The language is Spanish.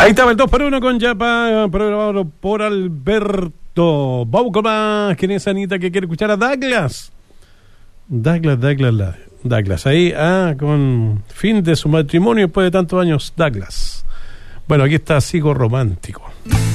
Ahí estaba el 2x1 con Yapa, programado por Alberto. Vamos con más. ¿Quién es Anita que quiere escuchar a Douglas? Douglas. Ahí, con fin de su matrimonio después de tantos años, Douglas. Bueno, aquí está Sigo Romántico.